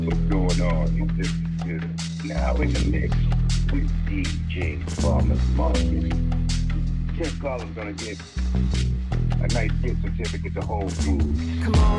What's going on? This is now in the mix with DJ Farmer's Market. Ken Collins gonna get a nice gift certificate to Whole Foods. Come on.